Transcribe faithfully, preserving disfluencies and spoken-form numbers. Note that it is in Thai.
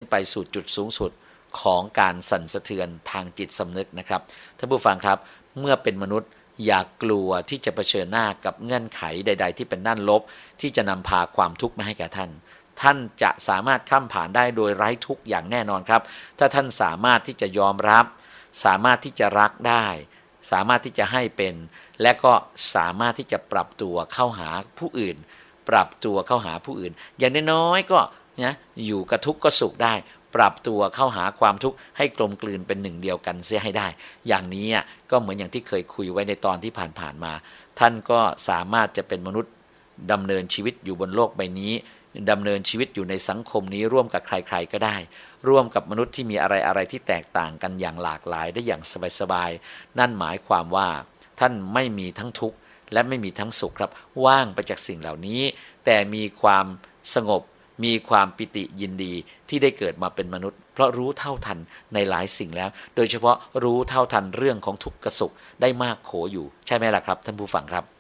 ไปสู่จุดสูงสุดของการสั่นสะเทือนทางจิตสำนึกนะครับท่านผู้ฟังครับเมื่อเป็นมนุษย์อย่ากลัวที่จะเผชิญหน้ากับเงื่อนไขใดๆที่เป็นด้านลบที่จะนำพาความทุกข์มาให้แก่ท่านท่านจะสามารถข้ามผ่านได้โดยไร้ทุกข์อย่างแน่นอนครับถ้าท่านสามารถที่จะยอมรับสามารถที่จะรักได้สามารถที่จะให้เป็นและก็สามารถที่จะปรับตัวเข้าหาผู้อื่นปรับตัวเข้าหาผู้อื่นอย่างน้อยๆก็นะอยู่กับทุกข์ก็สุขได้ปรับตัวเข้าหาความทุกข์ให้กลมกลืนเป็นหนึ่งเดียวกันเสียให้ได้อย่างนี้ก็เหมือนอย่างที่เคยคุยไว้ในตอนที่ผ่านๆมาท่านก็สามารถจะเป็นมนุษย์ดำเนินชีวิตอยู่บนโลกใบนี้ดำเนินชีวิตอยู่ในสังคมนี้ร่วมกับใครๆก็ได้ร่วมกับมนุษย์ที่มีอะไรๆที่แตกต่างกันอย่างหลากหลายได้อย่างสบายๆนั่นหมายความว่าท่านไม่มีทั้งทุกข์และไม่มีทั้งสุขครับว่างไปจากสิ่งเหล่านี้แต่มีความสงบมีความปิติยินดีที่ได้เกิดมาเป็นมนุษย์เพราะรู้เท่าทันในหลายสิ่งแล้วโดยเฉพาะรู้เท่าทันเรื่องของทุกข์กับสุขได้มากโขอยู่ใช่ไหมล่ะครับท่านผู้ฟังครับ